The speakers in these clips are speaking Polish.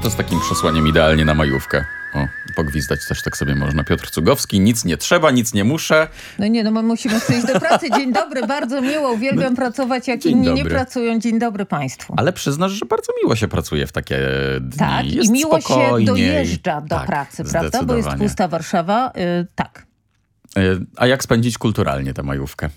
to z takim przesłaniem idealnie na majówkę. O, pogwizdać też tak sobie można. Piotr Cugowski, nic nie trzeba, nic nie muszę. No nie, no my musimy przyjść do pracy. Dzień dobry, bardzo miło. Uwielbiam pracować, jak inni nie pracują. Dzień dobry państwu. Ale przyznasz, że bardzo miło się pracuje w takie dni. Tak, jest i miło spokojniej. się dojeżdża do tak, pracy, prawda? Bo jest pusta Warszawa. Tak. A jak spędzić kulturalnie tę majówkę?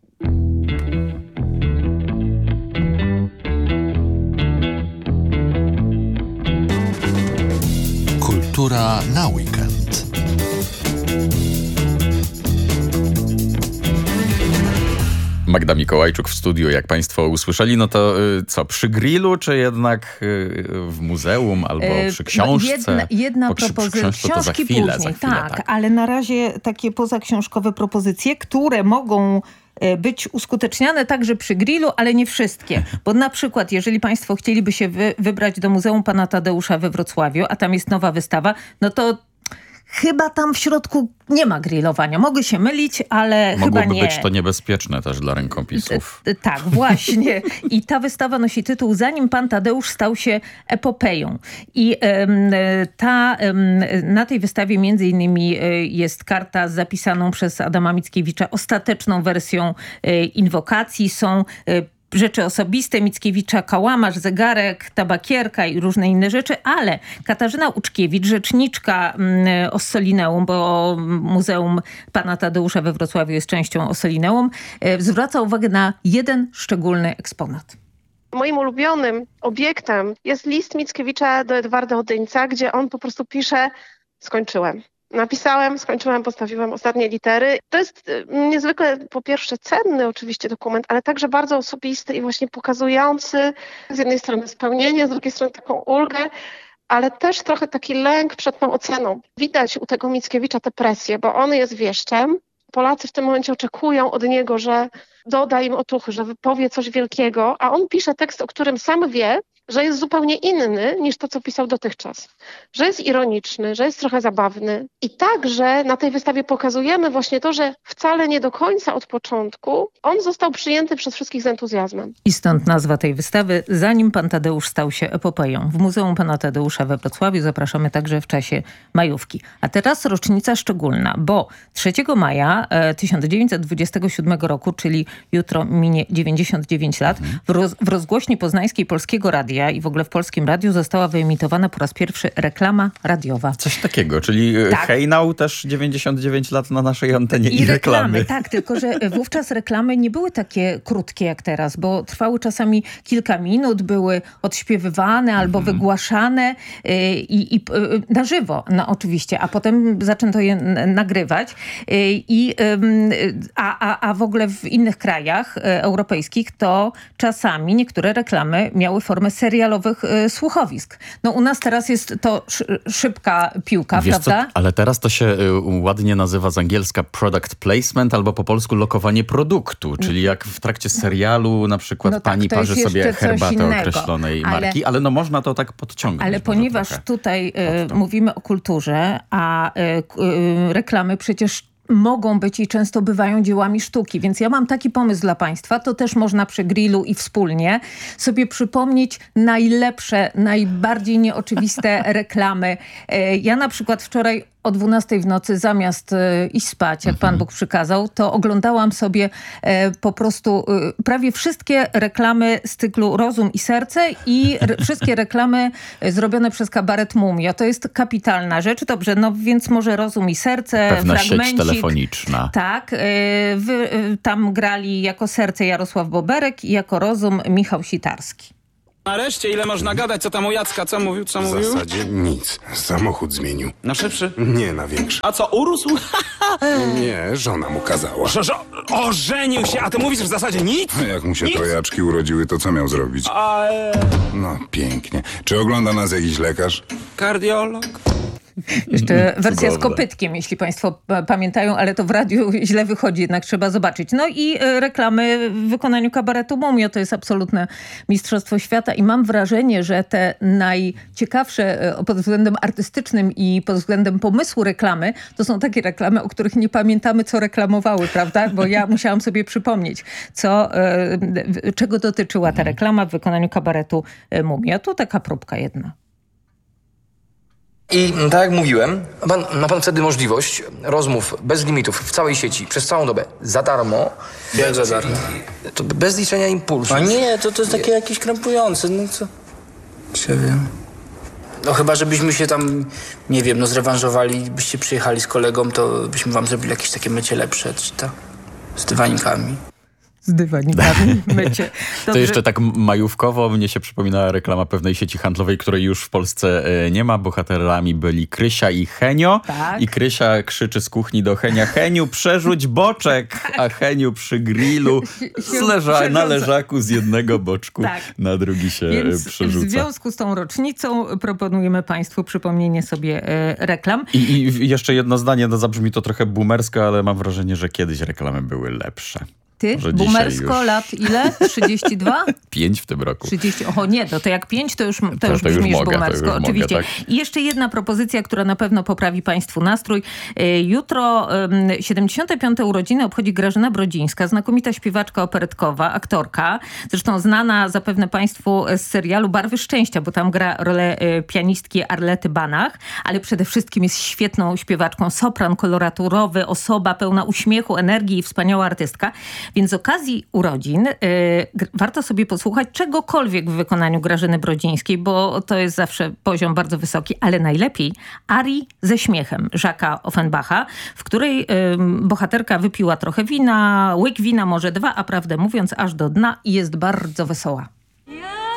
Kultura na weekend. Magda Mikołajczuk w studiu, jak państwo usłyszeli, no to co, przy grillu, czy jednak w muzeum albo przy książce? Jedna propozycja. Przy książce to za chwilę, później, tak, ale na razie takie pozaksiążkowe propozycje, które mogą być uskuteczniane także przy grillu, ale nie wszystkie. Bo na przykład, jeżeli państwo chcieliby się wybrać do Muzeum Pana Tadeusza we Wrocławiu, a tam jest nowa wystawa, no to chyba tam w środku nie ma grillowania. Mogę się mylić, ale chyba nie. Mogłoby być to niebezpieczne też dla rękopisów. Tak, właśnie. I ta wystawa nosi tytuł Zanim Pan Tadeusz stał się epopeją. I na tej wystawie między innymi jest karta zapisaną przez Adama Mickiewicza ostateczną wersją inwokacji. Są rzeczy osobiste Mickiewicza, kałamarz, zegarek, tabakierka i różne inne rzeczy, ale Katarzyna Uczkiewicz, rzeczniczka Ossolineum, bo Muzeum Pana Tadeusza we Wrocławiu jest częścią Ossolineum, zwraca uwagę na jeden szczególny eksponat. Moim ulubionym obiektem jest list Mickiewicza do Edwarda Odyńca, gdzie on po prostu pisze: skończyłem. Napisałem, skończyłem, postawiłem ostatnie litery. To jest niezwykle po pierwsze cenny oczywiście dokument, ale także bardzo osobisty i właśnie pokazujący z jednej strony spełnienie, z drugiej strony taką ulgę, ale też trochę taki lęk przed tą oceną. Widać u tego Mickiewicza tę presję, bo on jest wieszczem. Polacy w tym momencie oczekują od niego, że doda im otuchy, że wypowie coś wielkiego, a on pisze tekst, o którym sam wie, że jest zupełnie inny niż to, co pisał dotychczas. Że jest ironiczny, że jest trochę zabawny. I także na tej wystawie pokazujemy właśnie to, że wcale nie do końca od początku on został przyjęty przez wszystkich z entuzjazmem. I stąd nazwa tej wystawy Zanim Pan Tadeusz stał się epopeją. W Muzeum Pana Tadeusza we Wrocławiu zapraszamy także w czasie majówki. A teraz rocznica szczególna, bo 3 maja 1927 roku, czyli jutro minie 99 lat, w rozgłośni poznańskiej Polskiego Radia i w ogóle w Polskim Radiu została wyemitowana po raz pierwszy reklama radiowa. Coś takiego, czyli tak. Hejnał też 99 lat na naszej antenie i reklamy. Tak, tylko że wówczas reklamy nie były takie krótkie jak teraz, bo trwały czasami kilka minut, były odśpiewywane albo wygłaszane i na żywo, no oczywiście, a potem zaczęto je nagrywać. A w ogóle w innych krajach europejskich to czasami niektóre reklamy miały formę serialowych słuchowisk. No u nas teraz jest to szybka piłka, wiesz prawda? Co, ale teraz to się ładnie nazywa z angielska product placement albo po polsku lokowanie produktu, czyli jak w trakcie serialu na przykład pani parzy sobie herbatę określonej marki, ale no można to tak podciągnąć. Ale ponieważ tutaj mówimy o kulturze, a reklamy przecież mogą być i często bywają dziełami sztuki. Więc ja mam taki pomysł dla państwa. To też można przy grillu i wspólnie sobie przypomnieć najlepsze, najbardziej nieoczywiste reklamy. Ja na przykład wczoraj o 12 w nocy zamiast iść spać, jak Pan Bóg przykazał, to oglądałam sobie po prostu prawie wszystkie reklamy z cyklu Rozum i Serce i wszystkie reklamy zrobione przez kabaret Mumia. To jest kapitalna rzecz. Dobrze, no więc może Rozum i Serce, pewna fragmencik. Sieć telefoniczna. Tak. Tam grali jako Serce Jarosław Boberek i jako Rozum Michał Sitarski. Nareszcie, ile można gadać? Co tam u Jacka? Co mówił? Co W mówił? zasadzie nic. Samochód zmienił. Na szybszy? Nie na większy. A co, urósł? Nie, żona mu kazała. Ożenił się, a ty mówisz w zasadzie nic? A jak mu się Nic? trojaczki urodziły, to co miał zrobić? No, pięknie. Czy ogląda nas jakiś lekarz? Kardiolog? Jeszcze wersja z Cudowne. kopytkiem, jeśli państwo pamiętają, ale to w radiu źle wychodzi, jednak trzeba zobaczyć. No i reklamy w wykonaniu kabaretu Mumio to jest absolutne mistrzostwo świata i mam wrażenie, że te najciekawsze pod względem artystycznym i pod względem pomysłu reklamy, to są takie reklamy, o których nie pamiętamy, co reklamowały, prawda? Bo ja musiałam sobie przypomnieć, czego dotyczyła ta reklama w wykonaniu kabaretu Mumio. Tu taka próbka jedna. I tak jak mówiłem, ma pan wtedy możliwość rozmów bez limitów w całej sieci przez całą dobę za darmo. Jak za darmo? To bez liczenia impulsów. A nie, to jest takie jakieś krępujące, no co? Nie wiem. No chyba, żebyśmy się tam, nie wiem, zrewanżowali, byście przyjechali z kolegą, to byśmy wam zrobili jakieś takie mycie lepsze, czy to z dywanikami. Z dywanikami mycie. To jeszcze tak majówkowo mnie się przypominała reklama pewnej sieci handlowej, której już w Polsce nie ma. Bohaterami byli Krysia i Henio. Tak. I Krysia krzyczy z kuchni do Henia: Heniu, przerzuć boczek! A Heniu przy grillu na leżaku z jednego boczku na drugi się przerzuca. W związku z tą rocznicą proponujemy państwu przypomnienie sobie reklam. I jeszcze jedno zdanie, zabrzmi to trochę boomersko, ale mam wrażenie, że kiedyś reklamy były lepsze. Ty? Boomersko lat ile? 32? 5 w tym roku. 30. Oho, nie, to jak 5 to już brzmisz boomersko, oczywiście. Mogę, tak? I jeszcze jedna propozycja, która na pewno poprawi państwu nastrój. Jutro 75. urodziny obchodzi Grażyna Brodzińska, znakomita śpiewaczka operetkowa, aktorka. Zresztą znana zapewne państwu z serialu Barwy Szczęścia, bo tam gra rolę pianistki Arlety Banach, ale przede wszystkim jest świetną śpiewaczką, sopran koloraturowy, osoba pełna uśmiechu, energii i wspaniała artystka. Więc z okazji urodzin warto sobie posłuchać czegokolwiek w wykonaniu Grażyny Brodzińskiej, bo to jest zawsze poziom bardzo wysoki, ale najlepiej arii ze śmiechem Jacques'a Offenbacha, w której bohaterka wypiła trochę wina, łyk wina, może 2, a prawdę mówiąc aż do dna i jest bardzo wesoła.